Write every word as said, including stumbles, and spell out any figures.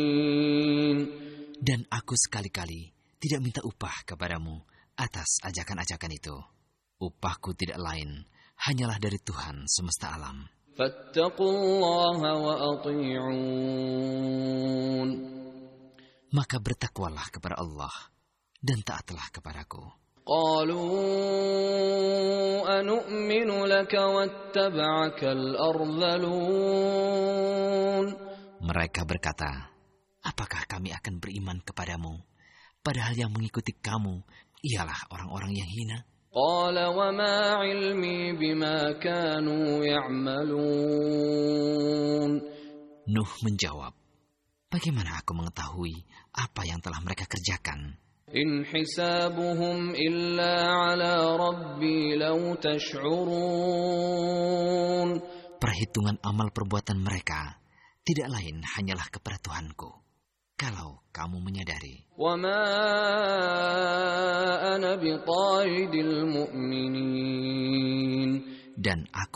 Dan aku sekali-kali tidak minta upah kepadamu atas ajakan-ajakan itu. Upahku tidak lain, hanyalah dari Tuhan semesta alam. Fattaqullaha wa ati'un. Maka bertakwalah kepada Allah dan taatlah kepadaku. Qalu anu'minu laka wattaba'akal ardhalun. Mereka berkata, apakah kami akan beriman kepadamu, padahal yang mengikuti kamu ialah orang-orang yang hina? Qala wa ma 'ilmi bima kanu ya'malun. Nuh menjawab, bagaimana aku mengetahui apa yang telah mereka kerjakan? In hisabuhum illa 'ala rabbi law tash'urun. Perhitungan amal perbuatan mereka tidak lain hanyalah kepada Tuhanku, kalau kamu menyadari. Wa ma ana bitaridil mu'minin. Dan aku